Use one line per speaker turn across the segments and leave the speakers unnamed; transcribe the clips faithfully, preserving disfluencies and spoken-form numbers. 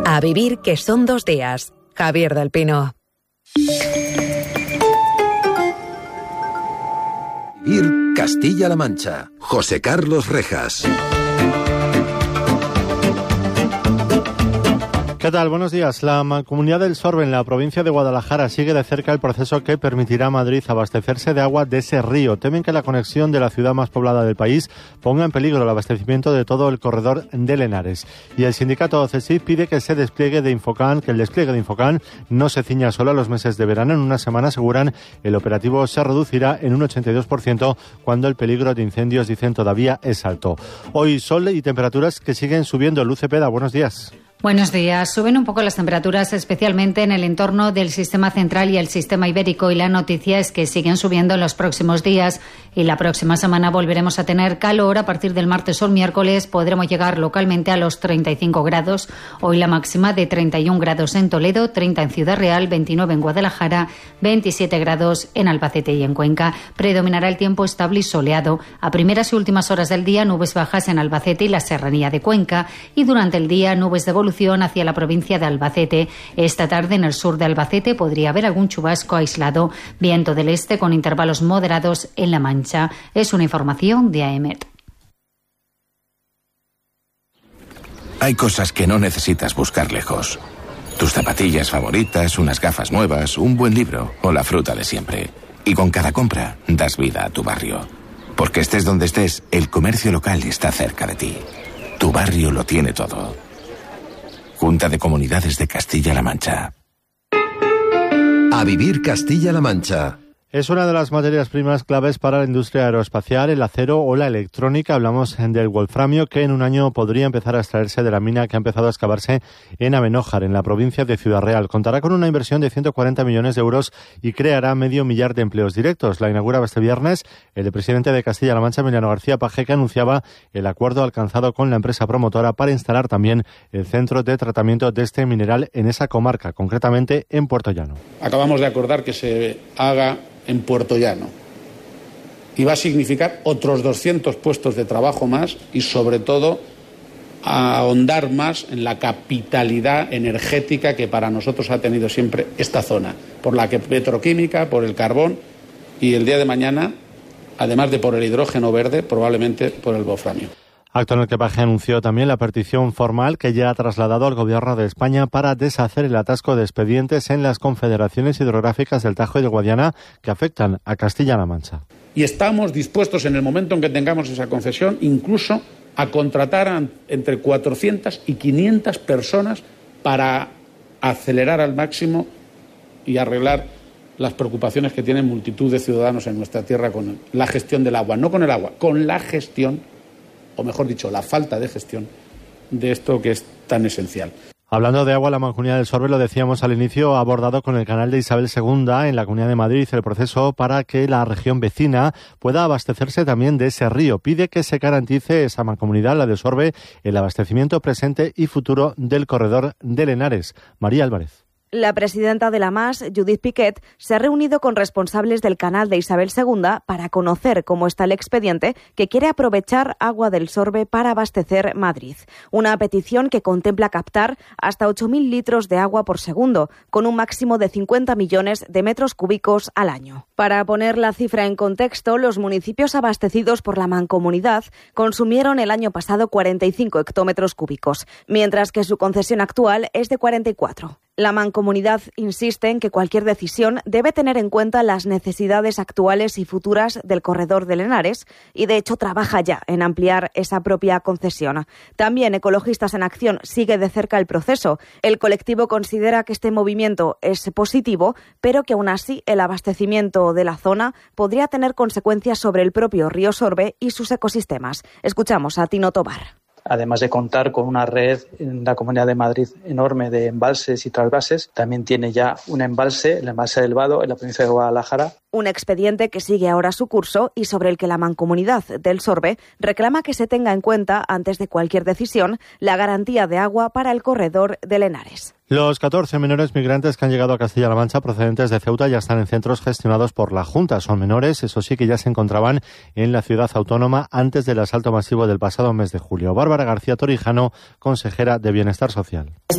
A vivir, que son dos días. Javier del Pino.
Vivir Castilla-La Mancha. José Carlos Rejas.
¿Qué tal? Buenos días. La Mancomunidad del Sorbe en la provincia de Guadalajara sigue de cerca el proceso que permitirá a Madrid abastecerse de agua de ese río. Temen que la conexión de la ciudad más poblada del país ponga en peligro el abastecimiento de todo el corredor del Henares. Y el sindicato CESIF pide que se despliegue de Infocan, que el despliegue de Infocan no se ciña solo a los meses de verano. En una semana, aseguran, el operativo se reducirá en un ochenta y dos por ciento cuando el peligro de incendios, dicen, todavía es alto. Hoy sol y temperaturas que siguen subiendo. Luz Cepeda, buenos días.
Buenos días. Suben un poco las temperaturas, especialmente en el entorno del sistema central y el sistema ibérico, y la noticia es que siguen subiendo en los próximos días y la próxima semana volveremos a tener calor. A partir del martes o el miércoles podremos llegar localmente a los treinta y cinco grados. Hoy la máxima de treinta y un grados en Toledo, treinta en Ciudad Real, veintinueve en Guadalajara, veintisiete grados en Albacete y en Cuenca. Predominará el tiempo estable y soleado. A primeras y últimas horas del día, nubes bajas en Albacete y la serranía de Cuenca, y durante el día nubes de evolución hacia la provincia de Albacete. Esta tarde en el sur de Albacete podría haber algún chubasco aislado. Viento del este con intervalos moderados en La Mancha. Es una información de A E M E T.
Hay cosas que no necesitas buscar lejos. Tus zapatillas favoritas, unas gafas nuevas, un buen libro o la fruta de siempre. Y con cada compra das vida a tu barrio. Porque estés donde estés, el comercio local está cerca de ti. Tu barrio lo tiene todo. Junta de Comunidades de Castilla-La Mancha.
A vivir Castilla-La Mancha.
Es una de las materias primas claves para la industria aeroespacial, el acero o la electrónica. Hablamos del wolframio, que en un año podría empezar a extraerse de la mina que ha empezado a excavarse en Abenójar, en la provincia de Ciudad Real. Contará con una inversión de ciento cuarenta millones de euros y creará medio millar de empleos directos. La inauguraba este viernes el presidente de Castilla-La Mancha, Emiliano García Paje, que anunciaba el acuerdo alcanzado con la empresa promotora para instalar también el centro de tratamiento de este mineral en esa comarca, concretamente en Puertollano.
Acabamos de acordar que se haga en Puertollano, y va a significar otros doscientos puestos de trabajo más y, sobre todo, ahondar más en la capitalidad energética que para nosotros ha tenido siempre esta zona, por la que petroquímica, por el carbón y el día de mañana, además de por el hidrógeno verde, probablemente por el wolframio.
Acto en el que Paje anunció también la petición formal que ya ha trasladado al Gobierno de España para deshacer el atasco de expedientes en las confederaciones hidrográficas del Tajo y del Guadiana que afectan a Castilla-La Mancha.
Y estamos dispuestos, en el momento en que tengamos esa concesión, incluso a contratar a entre cuatrocientas y quinientas personas para acelerar al máximo y arreglar las preocupaciones que tienen multitud de ciudadanos en nuestra tierra con la gestión del agua. No con el agua, con la gestión, o mejor dicho, la falta de gestión de esto que es tan esencial.
Hablando de agua, la Mancomunidad del Sorbe, lo decíamos al inicio, ha abordado con el canal de Isabel segunda en la Comunidad de Madrid el proceso para que la región vecina pueda abastecerse también de ese río. Pide que se garantice esa Mancomunidad, la del Sorbe, el abastecimiento presente y futuro del corredor del Henares. María Álvarez.
La presidenta de la M A S, Judith Piquet, se ha reunido con responsables del canal de Isabel segunda para conocer cómo está el expediente que quiere aprovechar agua del Sorbe para abastecer Madrid. Una petición que contempla captar hasta ocho mil litros de agua por segundo, con un máximo de cincuenta millones de metros cúbicos al año. Para poner la cifra en contexto, los municipios abastecidos por la Mancomunidad consumieron el año pasado cuarenta y cinco hectómetros cúbicos, mientras que su concesión actual es de cuarenta y cuatro. La Mancomunidad insiste en que cualquier decisión debe tener en cuenta las necesidades actuales y futuras del corredor del Henares y, de hecho, trabaja ya en ampliar esa propia concesión. También Ecologistas en Acción sigue de cerca el proceso. El colectivo considera que este movimiento es positivo, pero que aún así el abastecimiento de la zona podría tener consecuencias sobre el propio río Sorbe y sus ecosistemas. Escuchamos a Tino Tobar.
Además de contar con una red en la Comunidad de Madrid enorme de embalses y trasvases, también tiene ya un embalse, el embalse del Vado, en la provincia de Guadalajara.
Un expediente que sigue ahora su curso y sobre el que la Mancomunidad del Sorbe reclama que se tenga en cuenta, antes de cualquier decisión, la garantía de agua para el corredor del Henares.
Los catorce menores migrantes que han llegado a Castilla-La Mancha procedentes de Ceuta ya están en centros gestionados por la Junta. Son menores, eso sí, que ya se encontraban en la ciudad autónoma antes del asalto masivo del pasado mes de julio. Bárbara García Torijano, consejera de Bienestar Social.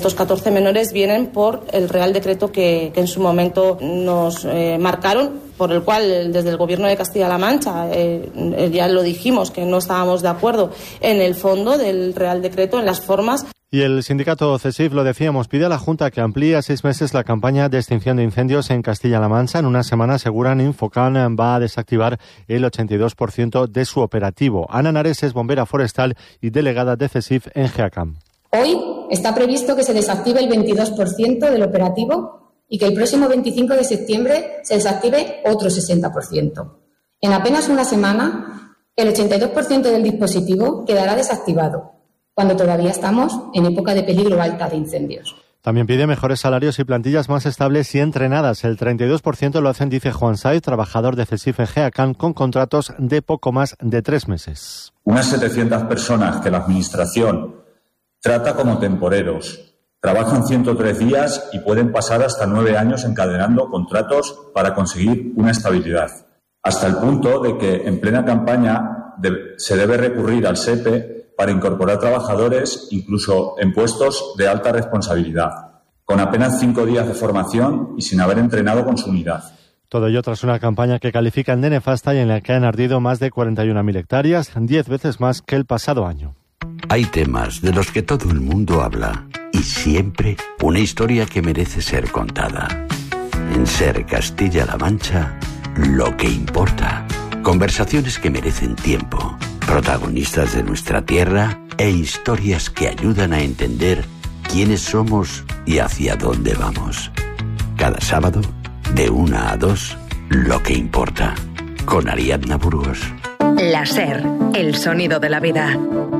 Estos catorce menores vienen por el Real Decreto que, que en su momento nos eh, marcaron, por el cual desde el Gobierno de Castilla-La Mancha eh, ya lo dijimos que no estábamos de acuerdo en el fondo del Real Decreto, en las formas.
Y el sindicato CESIF, lo decíamos, pide a la Junta que amplíe a seis meses la campaña de extinción de incendios en Castilla-La Mancha. En una semana, aseguran, Infocan va a desactivar el ochenta y dos por ciento de su operativo. Ana Nares es bombera forestal y delegada de CESIF en GEACAM.
Hoy está previsto que se desactive el veintidós por ciento del operativo y que el próximo veinticinco de septiembre se desactive otro sesenta por ciento. En apenas una semana, el ochenta y dos por ciento del dispositivo quedará desactivado, cuando todavía estamos en época de peligro alta de incendios.
También pide mejores salarios y plantillas más estables y entrenadas. El treinta y dos por ciento lo hacen, dice Juan Saiz, trabajador de CESIF en GEACAM, con contratos de poco más de tres meses.
Unas setecientas personas que la Administración trata como temporeros. Trabajan ciento tres días y pueden pasar hasta nueve años encadenando contratos para conseguir una estabilidad. Hasta el punto de que en plena campaña de, se debe recurrir al SEPE para incorporar trabajadores incluso en puestos de alta responsabilidad, con apenas cinco días de formación y sin haber entrenado con su unidad.
Todo ello tras una campaña que califican de nefasta y en la que han ardido más de cuarenta y una mil hectáreas, diez veces más que el pasado año.
Hay temas de los que todo el mundo habla y siempre una historia que merece ser contada. En Ser Castilla-La Mancha, lo que importa. Conversaciones que merecen tiempo. Protagonistas de nuestra tierra e historias que ayudan a entender quiénes somos y hacia dónde vamos. Cada sábado, de una a dos, lo que importa. Con Ariadna Burgos.
La Ser, el sonido de la vida.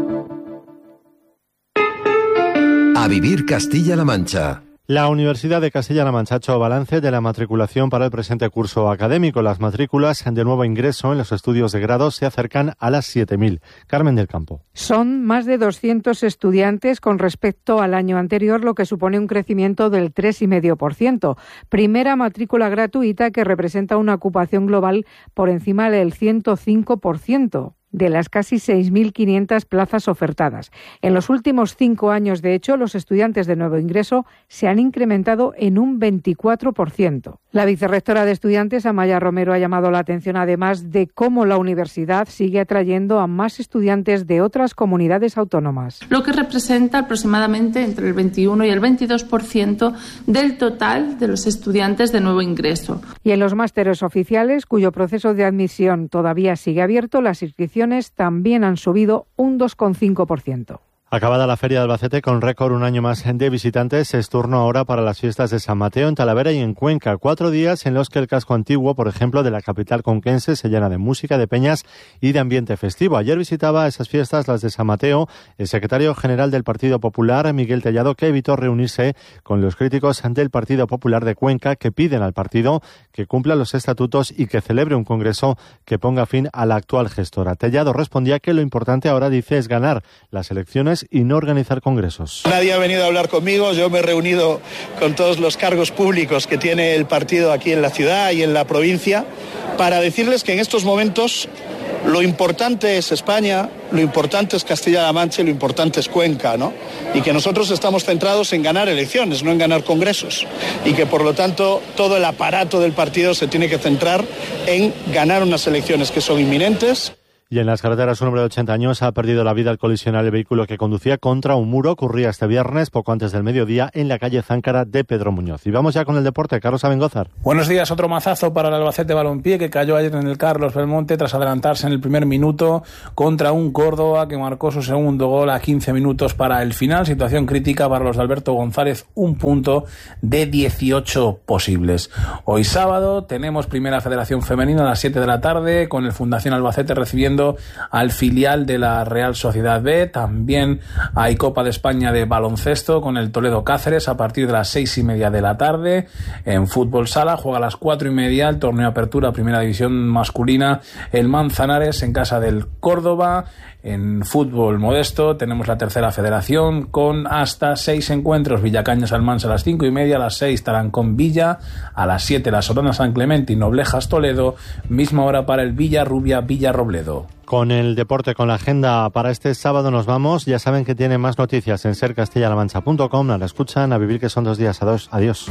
A vivir Castilla-La Mancha.
La Universidad de Castilla-La Mancha ha hecho balance de la matriculación para el presente curso académico. Las matrículas de nuevo ingreso en los estudios de grado se acercan a las siete mil. Carmen del Campo.
Son más de doscientos estudiantes con respecto al año anterior, lo que supone un crecimiento del tres coma cinco por ciento. Primera matrícula gratuita que representa una ocupación global por encima del ciento cinco por ciento. De las casi seis mil quinientas plazas ofertadas. En los últimos cinco años, de hecho, los estudiantes de nuevo ingreso se han incrementado en un veinticuatro por ciento. La vicerrectora de Estudiantes, Amaya Romero, ha llamado la atención además de cómo la universidad sigue atrayendo a más estudiantes de otras comunidades autónomas.
Lo que representa aproximadamente entre el veintiuno y el veintidós por ciento del total de los estudiantes de nuevo ingreso.
Y en los másteres oficiales, cuyo proceso de admisión todavía sigue abierto, las inscripciones también han subido un dos coma cinco por ciento.
Acabada la Feria de Albacete con récord un año más de visitantes, es turno ahora para las fiestas de San Mateo en Talavera y en Cuenca. Cuatro días en los que el casco antiguo, por ejemplo, de la capital conquense se llena de música, de peñas y de ambiente festivo. Ayer visitaba esas fiestas, las de San Mateo, el secretario general del Partido Popular, Miguel Tellado, que evitó reunirse con los críticos del Partido Popular de Cuenca, que piden al partido que cumpla los estatutos y que celebre un congreso que ponga fin a la actual gestora. Tellado respondía que lo importante ahora, dice, es ganar las elecciones y no organizar congresos.
Nadie ha venido a hablar conmigo, yo me he reunido con todos los cargos públicos que tiene el partido aquí en la ciudad y en la provincia para decirles que en estos momentos lo importante es España, lo importante es Castilla-La Mancha y lo importante es Cuenca, ¿no? Y que nosotros estamos centrados en ganar elecciones, no en ganar congresos. Y que por lo tanto todo el aparato del partido se tiene que centrar en ganar unas elecciones que son inminentes.
Y en las carreteras, un hombre de ochenta años ha perdido la vida al colisionar el vehículo que conducía contra un muro. Ocurría este viernes, poco antes del mediodía, en la calle Záncara de Pedro Muñoz. Y vamos ya con el deporte. Carlos Abengózar.
Buenos días. Otro mazazo para el Albacete Balompié, que cayó ayer en el Carlos Belmonte tras adelantarse en el primer minuto contra un Córdoba que marcó su segundo gol a quince minutos para el final. Situación crítica para los de Alberto González, un punto de dieciocho posibles. Hoy sábado tenemos Primera Federación Femenina a las siete de la tarde, con el Fundación Albacete recibiendo al filial de la Real Sociedad B. También hay Copa de España de baloncesto con el Toledo Cáceres a partir de las seis y media de la tarde. En fútbol sala juega a las cuatro y media el torneo Apertura Primera División masculina el Manzanares en casa del Córdoba. En fútbol modesto tenemos la tercera federación con hasta seis encuentros. Villacañas Almansa a las cinco y media, a las seis Tarancón Villa, a las siete la Sorona San Clemente y Noblejas Toledo, misma hora para el Villarrubia Villarrobledo.
Con el deporte, con la agenda para este sábado nos vamos. Ya saben que tienen más noticias en ser castilla la mancha punto com. La escuchan, a vivir que son dos días. Adiós.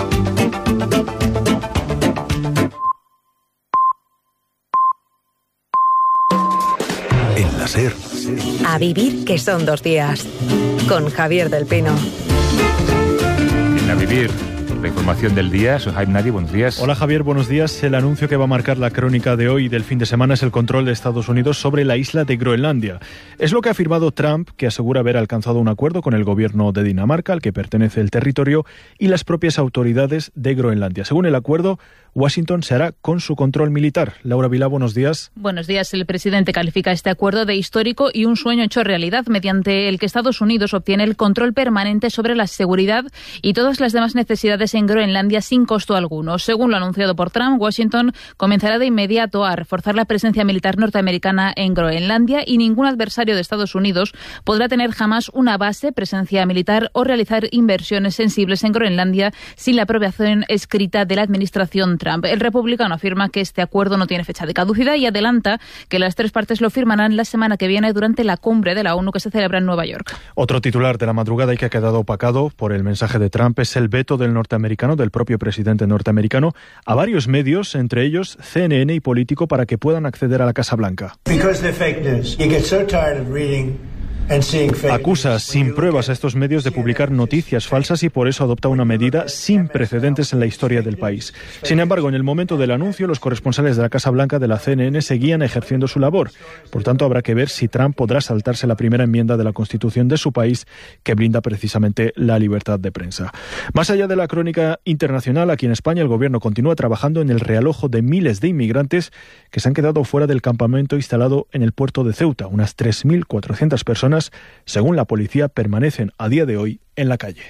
En la SER.
A vivir que son dos días. Con Javier del Pino.
En A Vivir, la información del día. Soy Jaime Nadi, buenos días.
Hola Javier, buenos días. El anuncio que va a marcar la crónica de hoy y del fin de semana es el control de Estados Unidos sobre la isla de Groenlandia. Es lo que ha afirmado Trump, que asegura haber alcanzado un acuerdo con el gobierno de Dinamarca, al que pertenece el territorio, y las propias autoridades de Groenlandia. Según el acuerdo, Washington se hará con su control militar. Laura Vilá, buenos días.
Buenos días. El presidente califica este acuerdo de histórico y un sueño hecho realidad, mediante el que Estados Unidos obtiene el control permanente sobre la seguridad y todas las demás necesidades en Groenlandia sin costo alguno. Según lo anunciado por Trump, Washington comenzará de inmediato a reforzar la presencia militar norteamericana en Groenlandia y ningún adversario de Estados Unidos podrá tener jamás una base, presencia militar o realizar inversiones sensibles en Groenlandia sin la aprobación escrita de la administración Trump. El republicano afirma que este acuerdo no tiene fecha de caducidad y adelanta que las tres partes lo firmarán la semana que viene durante la cumbre de la ONU que se celebra en Nueva York.
Otro titular de la madrugada y que ha quedado opacado por el mensaje de Trump es el veto del norteamericano, del propio presidente norteamericano, a varios medios, entre ellos C N N y Político, para que puedan acceder a la Casa Blanca. Acusa sin pruebas a estos medios de publicar noticias falsas y por eso adopta una medida sin precedentes en la historia del país. Sin embargo, en el momento del anuncio, los corresponsales de la Casa Blanca de la C N N seguían ejerciendo su labor. Por tanto, habrá que ver si Trump podrá saltarse la primera enmienda de la Constitución de su país, que blinda precisamente la libertad de prensa. Más allá de la crónica internacional, aquí en España el gobierno continúa trabajando en el realojo de miles de inmigrantes que se han quedado fuera del campamento instalado en el puerto de Ceuta. Unas tres mil cuatrocientas personas, según la policía, permanecen a día de hoy en la calle.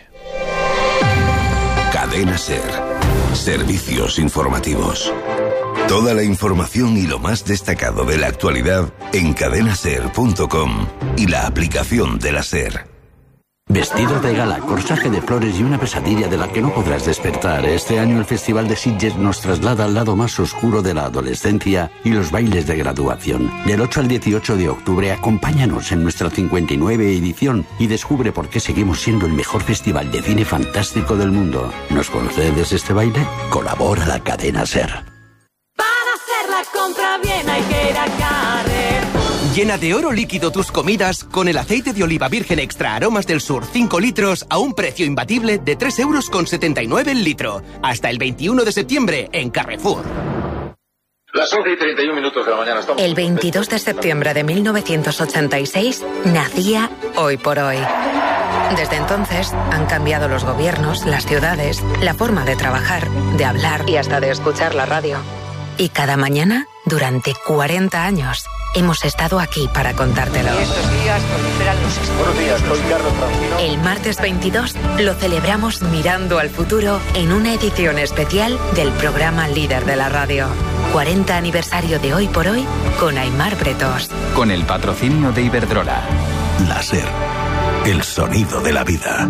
Cadena SER. Servicios informativos. Toda la información y lo más destacado de la actualidad en cadena ser punto com y la aplicación de la SER.
Vestido de gala, corsaje de flores y una pesadilla de la que no podrás despertar. Este año el Festival de Sitges nos traslada al lado más oscuro de la adolescencia y los bailes de graduación. Del ocho al dieciocho de octubre, acompáñanos en nuestra cincuenta y nueve edición y descubre por qué seguimos siendo el mejor festival de cine fantástico del mundo. ¿Nos concedes este baile? Colabora la cadena SER.
Para hacer la compra bien hay que ir a Carrefour.
Llena de oro líquido tus comidas con el aceite de oliva virgen extra Aromas del Sur cinco litros a un precio imbatible de tres euros con setenta y nueve el litro. Hasta el veintiuno de septiembre en Carrefour.
Las once y treinta y un minutos de la mañana estamos...
El veintidós de septiembre de mil novecientos ochenta y seis nacía Hoy por Hoy. Desde entonces han cambiado los gobiernos, las ciudades, la forma de trabajar, de hablar y hasta de escuchar la radio. Y cada mañana, durante cuarenta años, hemos estado aquí para contártelo.
Y estos días proliferan los...
Buenos días, soy Carlos Francino.
El martes veintidós lo celebramos mirando al futuro en una edición especial del programa líder de la radio. cuarenta aniversario de Hoy por Hoy con Aimar Bretos.
Con el patrocinio de Iberdrola.
La SER, el sonido de la vida.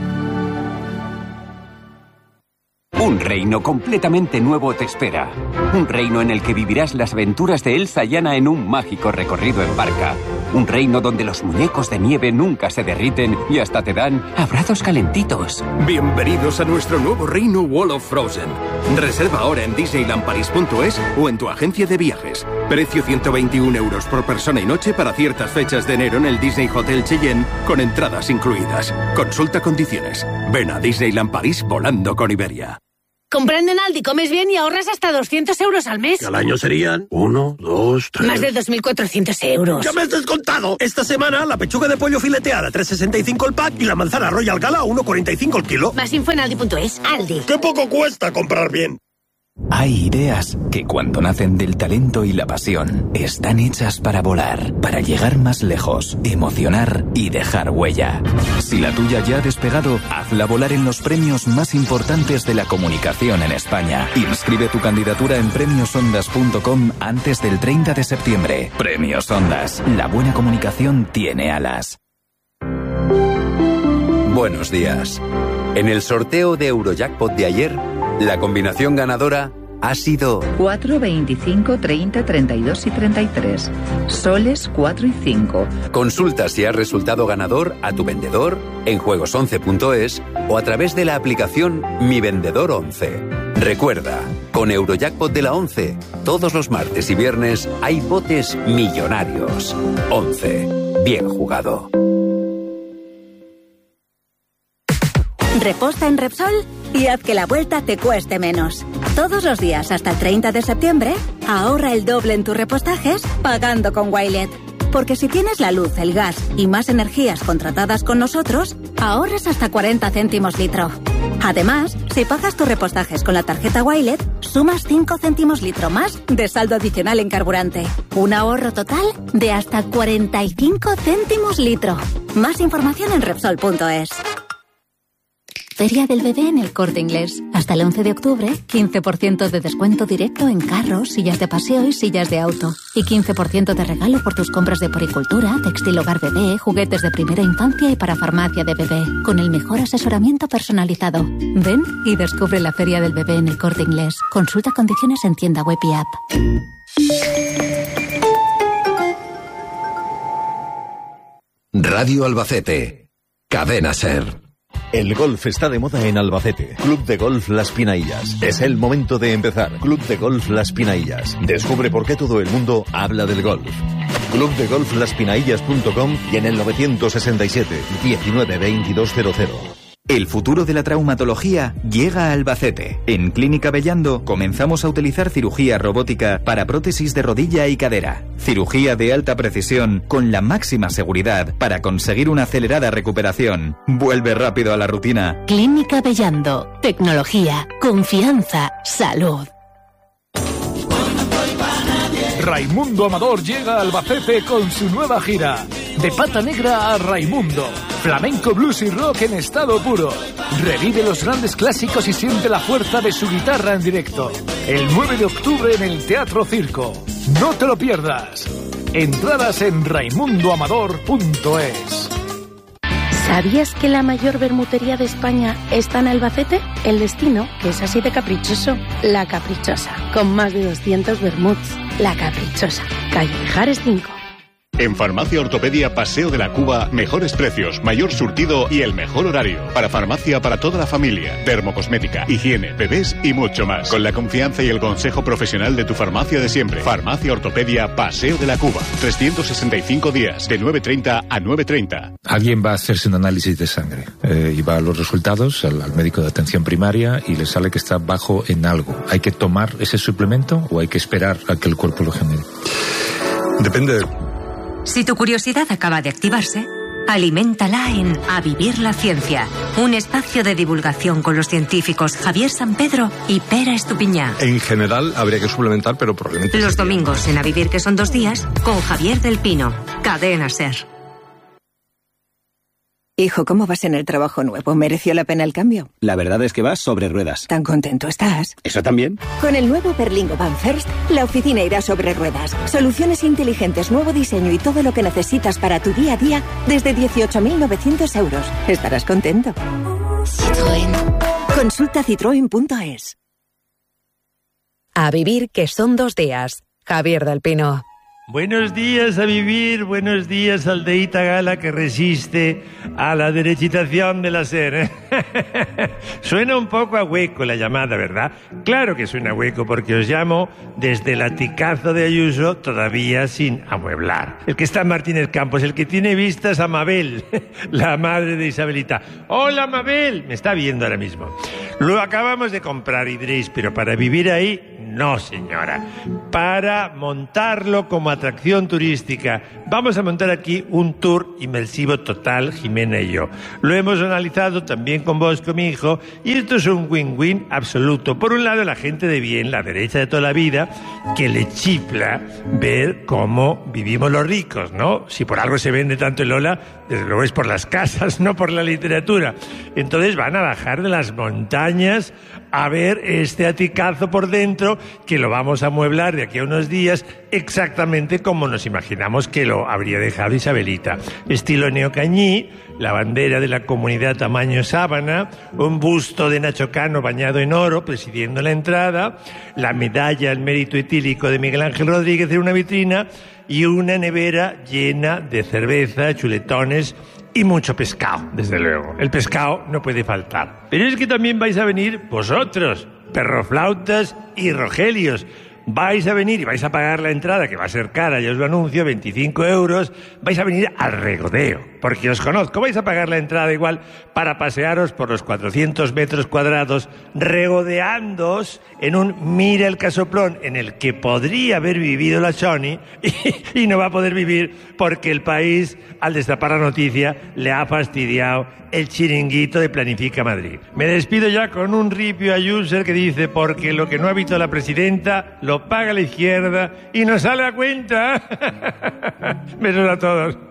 Un reino completamente nuevo te espera. Un reino en el que vivirás las aventuras de Elsa y Anna en un mágico recorrido en barca. Un reino donde los muñecos de nieve nunca se derriten y hasta te dan abrazos calentitos.
Bienvenidos a nuestro nuevo reino Wall of Frozen. Reserva ahora en disneyland paris punto es o en tu agencia de viajes. Precio ciento veintiún euros por persona y noche para ciertas fechas de enero en el Disney Hotel Cheyenne con entradas incluidas. Consulta condiciones. Ven a Disneyland París volando con Iberia.
Comprando en Aldi comes bien y ahorras hasta doscientos euros al mes.
Y al año serían uno, dos, tres...
Más de dos mil cuatrocientos euros.
¡Ya me has descontado! Esta semana la pechuga de pollo fileteada tres sesenta y cinco el pack y la manzana Royal Gala uno cuarenta y cinco el kilo.
Más info en aldi punto es. Aldi.
¡Qué poco cuesta comprar bien!
Hay ideas que cuando nacen del talento y la pasión están hechas para volar, para llegar más lejos, emocionar y dejar huella. Si la tuya ya ha despegado, hazla volar en los premios más importantes de la comunicación en España. Inscribe tu candidatura en premios ondas punto com antes del treinta de septiembre. Premios Ondas. La buena comunicación tiene alas.
Buenos días. En el sorteo de Eurojackpot de ayer, la combinación ganadora ha sido
cuatro, veinticinco, treinta, treinta y dos y treinta y tres. Soles cuatro y cinco.
Consulta si has resultado ganador a tu vendedor en juegos once punto es o a través de la aplicación Mi Vendedor once. Recuerda, con Eurojackpot de la once, todos los martes y viernes hay botes millonarios. once. Bien jugado.
Reposta en Repsol y haz que la vuelta te cueste menos. Todos los días hasta el treinta de septiembre, ahorra el doble en tus repostajes pagando con Wilet. Porque si tienes la luz, el gas y más energías contratadas con nosotros, ahorras hasta cuarenta céntimos litro. Además, si pagas tus repostajes con la tarjeta Wilet, sumas cinco céntimos litro más de saldo adicional en carburante. Un ahorro total de hasta cuarenta y cinco céntimos litro. Más información en Repsol punto es. Feria del Bebé en El Corte Inglés. Hasta el once de octubre, quince por ciento de descuento directo en carros, sillas de paseo y sillas de auto. Y quince por ciento de regalo por tus compras de poricultura, textil hogar bebé, juguetes de primera infancia y para farmacia de bebé. Con el mejor asesoramiento personalizado. Ven y descubre la Feria del Bebé en El Corte Inglés. Consulta condiciones en tienda web y app.
Radio Albacete. Cadena Ser. El golf está de moda en Albacete. Club de Golf Las Pinaillas. Es el momento de empezar. Club de Golf Las Pinaillas. Descubre por qué todo el mundo habla del golf. club de golf las pinaillas punto com y en el novecientos sesenta y siete, diecinueve, veintidós cero cero.
El futuro de la traumatología llega a Albacete. En Clínica Bellando comenzamos a utilizar cirugía robótica para prótesis de rodilla y cadera. Cirugía de alta precisión con la máxima seguridad para conseguir una acelerada recuperación. Vuelve rápido a la rutina.
Clínica Bellando. Tecnología, confianza, salud.
Raimundo Amador llega a Albacete con su nueva gira. De Pata Negra a Raimundo. Flamenco, blues y rock en estado puro. Revive los grandes clásicos y siente la fuerza de su guitarra en directo. El nueve de octubre en el Teatro Circo. No te lo pierdas. Entradas en raimundo amador punto es.
¿Sabías que la mayor bermutería de España está en Albacete? El destino, que es así de caprichoso. La Caprichosa, con más de doscientos bermuts. La Caprichosa, calle Mijares cinco.
En Farmacia Ortopedia Paseo de la Cuba, mejores precios, mayor surtido y el mejor horario. Para farmacia para toda la familia, dermocosmética, higiene, bebés y mucho más. Con la confianza y el consejo profesional de tu farmacia de siempre. Farmacia Ortopedia Paseo de la Cuba. trescientos sesenta y cinco días, de nueve treinta a nueve treinta.
Alguien va a hacerse un análisis de sangre eh, y va a los resultados al, al médico de atención primaria y le sale que está bajo en algo. ¿Hay que tomar ese suplemento o hay que esperar a que el cuerpo lo genere?
Depende de...
Si tu curiosidad acaba de activarse, aliméntala en A Vivir la Ciencia, un espacio de divulgación con los científicos Javier Sampedro y Pera Estupiñá.
En general habría que suplementar, pero probablemente...
Los domingos en A Vivir, que son dos días, con Javier del Pino. Cadena Ser.
Hijo, ¿cómo vas en el trabajo nuevo? ¿Mereció la pena el cambio?
La verdad es que vas sobre ruedas.
¿Tan contento estás?
¿Eso también?
Con el nuevo Berlingo Van First, la oficina irá sobre ruedas. Soluciones inteligentes, nuevo diseño y todo lo que necesitas para tu día a día desde dieciocho mil novecientos euros. Estarás contento. Citroën. Consulta citroen punto es.
A Vivir, que son dos días. Javier del Pino.
Buenos días a vivir, buenos días aldeíta gala que resiste a la derechitación de la SER. Suena un poco a hueco la llamada, ¿verdad? Claro que suena a hueco porque os llamo desde el aticazo de Ayuso, todavía sin amueblar. El que está en Martínez Campos, el que tiene vistas a Mabel, la madre de Isabelita. ¡Hola, Mabel! Me está viendo ahora mismo. Lo acabamos de comprar y diréis, pero para vivir ahí No, señora. Para montarlo como atracción turística, vamos a montar aquí un tour inmersivo total, Jimena y yo. Lo hemos analizado también con vos, con mi hijo, y esto es un win-win absoluto. Por un lado, la gente de bien, la derecha de toda la vida, que le chifla ver cómo vivimos los ricos, ¿no? Si por algo se vende tanto el Lola, desde luego es por las casas, no por la literatura. Entonces van a bajar de las montañas a ver este aticazo por dentro, que lo vamos a amueblar de aquí a unos días exactamente como nos imaginamos que lo habría dejado Isabelita. Estilo neocañí, la bandera de la comunidad tamaño sábana, un busto de Nacho Cano bañado en oro presidiendo la entrada, la medalla al mérito etílico de Miguel Ángel Rodríguez en una vitrina y una nevera llena de cerveza, chuletones y mucho pescado, desde luego. El pescado no puede faltar. Pero es que también vais a venir vosotros, perroflautas y rogelios. Vais a venir y vais a pagar la entrada, que va a ser cara, ya os lo anuncio, veinticinco euros. Vais a venir al regodeo, porque os conozco. Vais a pagar la entrada igual para pasearos por los cuatrocientos metros cuadrados, regodeándoos en un mira el casoplón en el que podría haber vivido la Choni y, y no va a poder vivir porque el país, al destapar la noticia, le ha fastidiado el chiringuito de Planifica Madrid. Me despido ya con un ripio a user que dice: porque lo que no ha visto la presidenta lo paga la izquierda y nos sale a cuenta. Besos a todos.